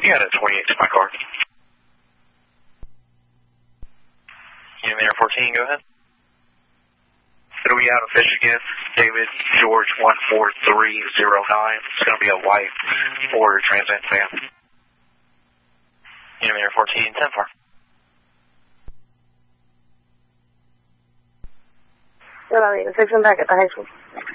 You got a 28 to my car. Unit 14, go ahead. It'll be out of Michigan, David George 14309. It's going to be a white Ford Trans Am van. Unit 14, 10-4. Well, I mean, the section back at the high school.